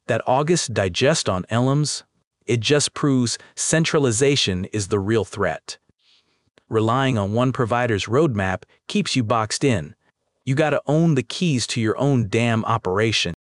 That August digest on Elms, it just proves centralization is the real threat. Relying on one provider's roadmap keeps you boxed in. You gotta own the keys to your own damn operation.